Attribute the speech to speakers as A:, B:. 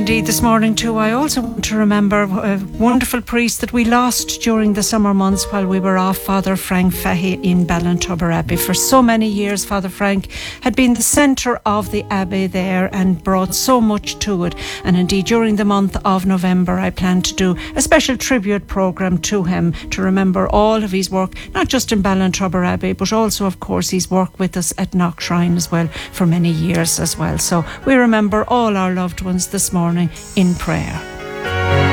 A: indeed this morning too. I also want to remember a wonderful priest that we lost during the summer months while we were off, Father Frank Fahey in Ballintubber Abbey. For so many years, Father Frank had been the centre of the Abbey there and brought so much to it. And indeed, during the month of November, I plan to do a special tribute programme to him to remember all of his work, not just in Ballintubber Abbey, but also, of course, his work with us at Knockshrine as well for many years as well. So we remember all our loved ones this morning in prayer.